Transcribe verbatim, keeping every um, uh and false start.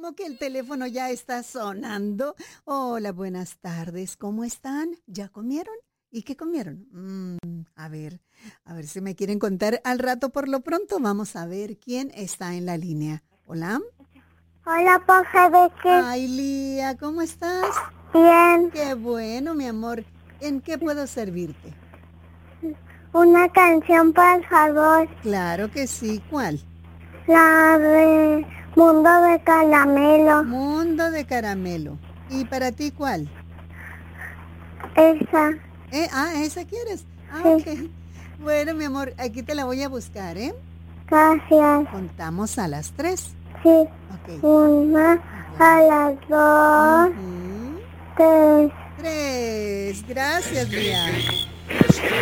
como que el teléfono ya está sonando. Hola, buenas tardes. ¿Cómo están? ¿Ya comieron? ¿Y qué comieron? Mm, a ver, a ver si me quieren contar al rato. Por lo pronto vamos a ver quién está en la línea. Hola. Hola, Paja de qué. Ay, Lía, ¿cómo estás? Bien. Qué bueno, mi amor. ¿En qué puedo servirte? Una canción, por favor. Claro que sí. ¿Cuál? La de Mundo de Caramelo. Mundo de Caramelo. ¿Y para ti cuál? Esa. ¿Eh? Ah, ¿esa quieres? Ah, Sí. ok. Bueno, mi amor, aquí te la voy a buscar, ¿eh? Gracias. Contamos a las tres. Sí. Ok. Una, a las dos, Ujú. tres. Tres. Gracias, Lía.